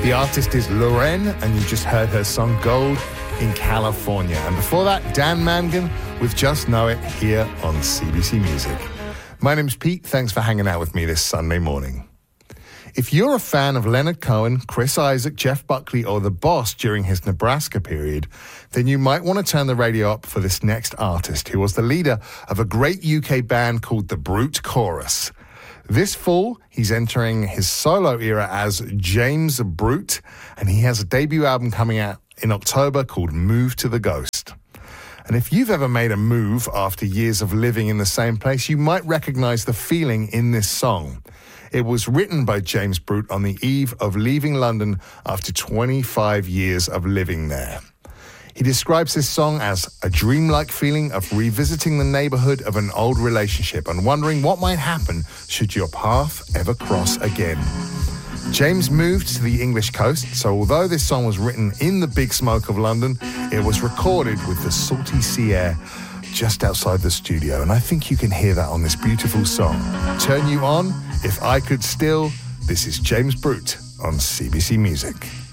The artist is Lorraine, and you just heard her song Gold in California. And before that, Dan Mangan with Just Know It here on CBC Music. My name's Pete. Thanks for hanging out with me this Sunday morning. If you're a fan of Leonard Cohen, Chris Isaak, Jeff Buckley, or The Boss during his Nebraska period, then you might want to turn the radio up for this next artist, who was the leader of a great UK band called the Brute Chorus. This fall, he's entering his solo era as James Brute, and he has a debut album coming out in October called Move to the Ghost. And if you've ever made a move after years of living in the same place, you might recognize the feeling in this song. It was written by James Brute on the eve of leaving London after 25 years of living there. He describes this song as a dreamlike feeling of revisiting the neighborhood of an old relationship and wondering what might happen should your path ever cross again. James moved to the English coast, so although this song was written in the big smoke of London, it was recorded with the salty sea air just outside the studio, and I think you can hear that on this beautiful song. Turn You On, If I Could Still. This is James Brute on CBC Music.